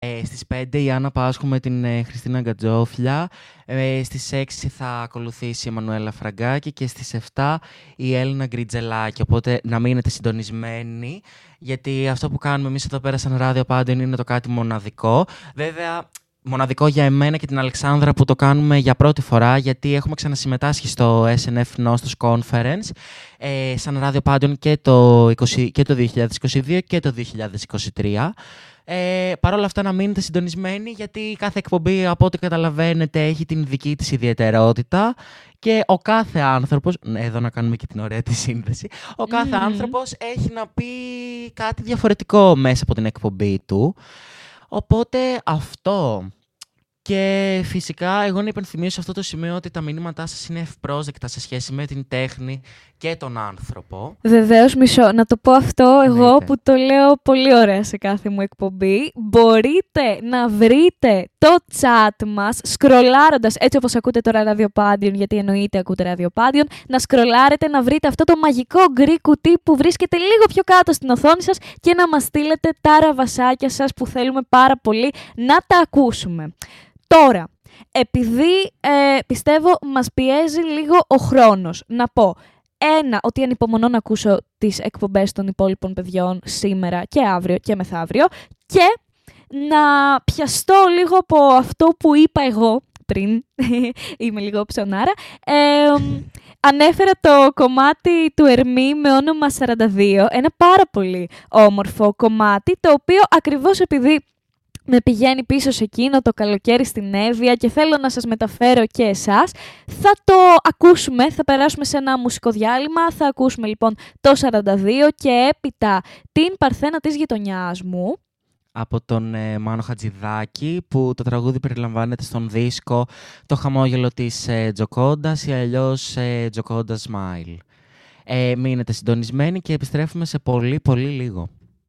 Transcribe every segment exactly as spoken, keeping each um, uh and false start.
Ε, στις πέντε η Άννα Πάσχου με την ε, Χριστίνα Γκατζόφλια. Ε, στις έξι θα ακολουθήσει η Εμμανουέλα Φραγκάκη και στις επτά η Έλληνα Γκριτζελάκη. Οπότε να μείνετε συντονισμένοι, γιατί αυτό που κάνουμε εμείς εδώ πέρα σαν ράδιο πάντων είναι το κάτι μοναδικό. Βέβαια, μοναδικό για εμένα και την Αλεξάνδρα που το κάνουμε για πρώτη φορά, γιατί έχουμε ξανασυμμετάσχει στο ες εν εφ Nostos Conference ε, σαν ράδιο πάντων και το, είκοσι, και το δύο χιλιάδες είκοσι δύο και το δύο χιλιάδες είκοσι τρία. Ε, Παρ' όλα αυτά να μείνετε συντονισμένοι, γιατί κάθε εκπομπή, από ό,τι καταλαβαίνετε, έχει την δική της ιδιαιτερότητα και ο κάθε άνθρωπος, εδώ να κάνουμε και την ωραία τη σύνδεση, ο κάθε mm. άνθρωπος έχει να πει κάτι διαφορετικό μέσα από την εκπομπή του. Οπότε αυτό. Και φυσικά εγώ να υπενθυμίσω σε αυτό το σημείο ότι τα μηνύματά σας είναι ευπρόσδεκτα σε σχέση με την τέχνη και τον άνθρωπο. Βεβαίως, μισό. Να το πω αυτό εγώ ναι, που το λέω πολύ ωραία σε κάθε μου εκπομπή. Μπορείτε να βρείτε το chat μας σκρολάροντας, έτσι όπως ακούτε τώρα ραδιοπάντιον, γιατί εννοείται ακούτε ραδιοπάντιον, να σκρολάρετε, να βρείτε αυτό το μαγικό γκρι κουτί που βρίσκεται λίγο πιο κάτω στην οθόνη σας και να μας στείλετε τα ραβασάκια σας που θέλουμε πάρα πολύ να τα ακούσουμε. Τώρα, επειδή ε, πιστεύω μας πιέζει λίγο ο χρόνος, να πω ένα, ότι ανυπομονώ να ακούσω τις εκπομπές των υπόλοιπων παιδιών σήμερα και αύριο και μεθαύριο, και να πιαστώ λίγο από αυτό που είπα εγώ πριν, είμαι λίγο ψωνάρα, ε, ανέφερα το κομμάτι του Ερμή με όνομα σαράντα δύο, ένα πάρα πολύ όμορφο κομμάτι, το οποίο ακριβώς επειδή με πηγαίνει πίσω σε εκείνο το καλοκαίρι στην Εύβοια και θέλω να σας μεταφέρω και εσάς, θα το ακούσουμε, θα περάσουμε σε ένα μουσικό διάλειμμα, θα ακούσουμε λοιπόν το σαράντα δύο και έπειτα την Παρθένα της γειτονιάς μου. Από τον ε, Μάνο Χατζηδάκη, που το τραγούδι περιλαμβάνεται στον δίσκο «Το χαμόγελο της ε, Τζοκόντας» ή αλλιώς ε, «Τζοκόντα Smile». Ε, μείνετε συντονισμένοι και επιστρέφουμε σε πολύ πολύ λίγο.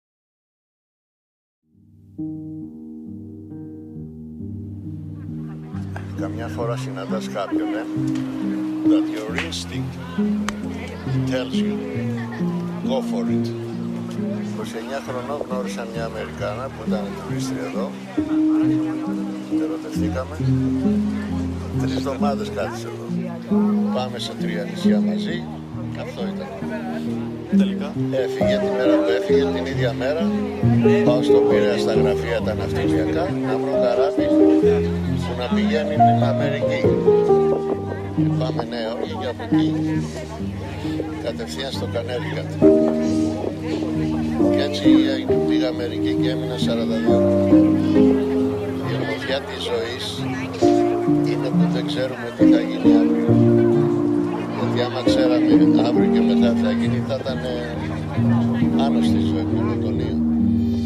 Καμιά φορά συναντάς κάποιον, ε, that your instinct tells you, go for it. είκοσι εννιά χρονών γνώρισα μια Αμερικάνα που ήταν τουρίστρια εδώ. Ερωτευτήκαμε. Τρεις εβδομάδες κάθισε εδώ. Πάμε σε τρία νησιά μαζί. Αυτό ήταν. Τελικά. Έφυγε την μέρα που έφυγε, την ίδια μέρα. Πάω στο Πειραιά στα γραφεία τα ναυτιλιακά να βρω καράβι που να πηγαίνει στην Αμερική. Και πάμε Νέα Υόρκη και από εκεί κατευθείαν στο Κανέρικα. Και έτσι πήγα Αμερική και έμεινα σαράντα δύο. Η ομορφιά της ζωής είναι που δεν ξέρουμε τι θα γίνει αύριο. Γιατί άμα ξέραμε αύριο και μετά θα γίνει, θα ήταν άνοστη ζωή, μονοτονία.